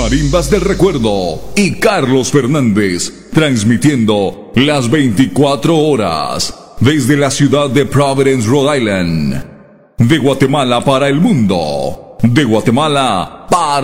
Marimbas del Recuerdo y Carlos Fernández, transmitiendo las 24 horas desde la ciudad de Providence, Rhode Island. De Guatemala para el mundo. De Guatemala para